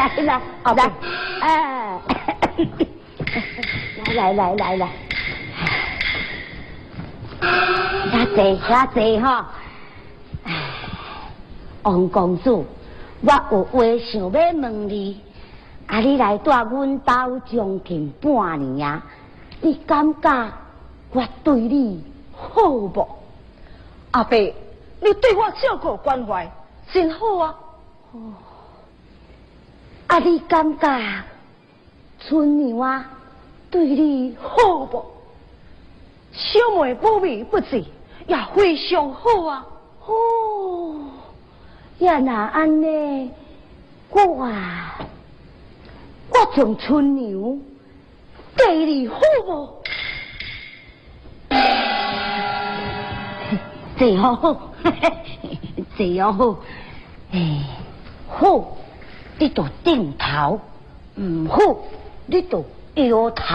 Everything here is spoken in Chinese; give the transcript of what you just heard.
来，来，哎，来，遐坐哈。王公主，我有话想要问你，你来住阮家将近半年啊，你感觉我对你好无？ 阿伯，你对我照顾关怀真好啊！ 你感觉春娘啊对你好无？ 小妹不微不至，也非常好啊！ 也那安尼，我将春娘对你好无？这好，这好，好，你就点头；唔好，你就摇头。